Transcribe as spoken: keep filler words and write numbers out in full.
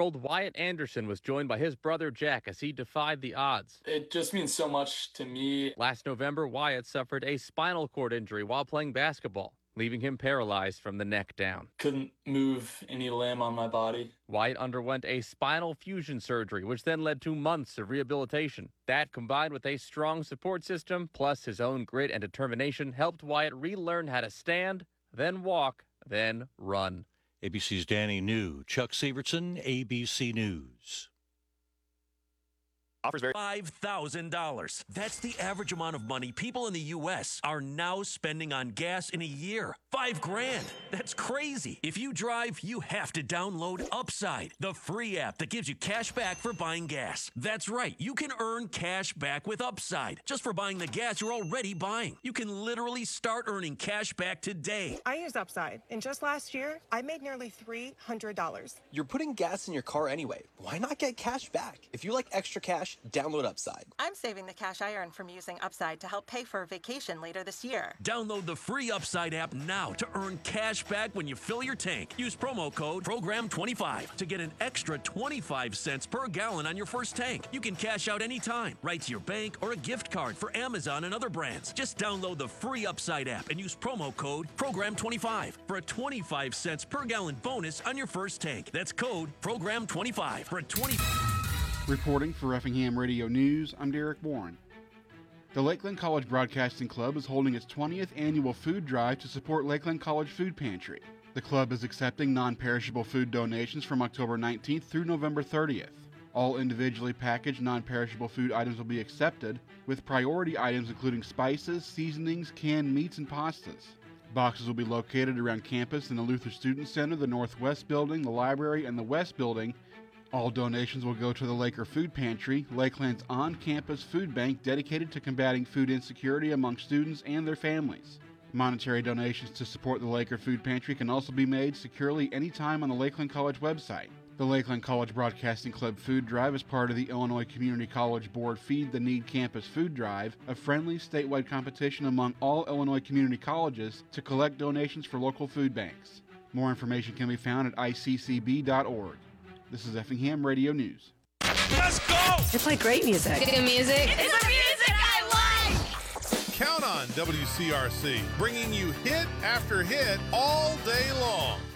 eighteen-year-old Wyatt Anderson was joined by his brother Jack as he defied the odds. It just means so much to me. Last November, Wyatt suffered a spinal cord injury while playing basketball, leaving him paralyzed from the neck down. Couldn't move any limb on my body. Wyatt underwent a spinal fusion surgery, which then led to months of rehabilitation. That, combined with a strong support system, plus his own grit and determination, helped Wyatt relearn how to stand, then walk, then run. A B C's Danny New, Chuck Severson, A B C News. Offers five thousand dollars. That's the average amount of money people in the U S are now spending on gas in a year. Five grand. That's crazy. If you drive, you have to download Upside, the free app that gives you cash back for buying gas. That's right. You can earn cash back with Upside just for buying the gas you're already buying. You can literally start earning cash back today. I use Upside, and just last year, I made nearly three hundred dollars. You're putting gas in your car anyway. Why not get cash back? If you like extra cash, download Upside. I'm saving the cash I earn from using Upside to help pay for a vacation later this year. Download the free Upside app now to earn cash back when you fill your tank. Use promo code program twenty-five to get an extra twenty-five cents per gallon on your first tank. You can cash out anytime, right to your bank or a gift card for Amazon and other brands. Just download the free Upside app and use promo code program twenty-five for a twenty-five cents per gallon bonus on your first tank. That's code program twenty-five for a twenty. Reporting for Effingham Radio News, I'm Derek Warren. The Lakeland College Broadcasting Club is holding its twentieth annual food drive to support Lakeland College Food Pantry. The club is accepting non-perishable food donations from October nineteenth through November thirtieth. All individually packaged non-perishable food items will be accepted, with priority items including spices, seasonings, canned meats, and pastas. Boxes will be located around campus in the Luther Student Center, the Northwest Building, the library, and the West Building. All donations will go to the Laker Food Pantry, Lakeland's on-campus food bank dedicated to combating food insecurity among students and their families. Monetary donations to support the Laker Food Pantry can also be made securely anytime on the Lakeland College website. The Lakeland College Broadcasting Club Food Drive is part of the Illinois Community College Board Feed the Need Campus Food Drive, a friendly statewide competition among all Illinois community colleges to collect donations for local food banks. More information can be found at I C C B dot org. This is Effingham Radio News. Let's go! They play great music. Good music. It's the music I like! Count on W C R C, bringing you hit after hit all day long.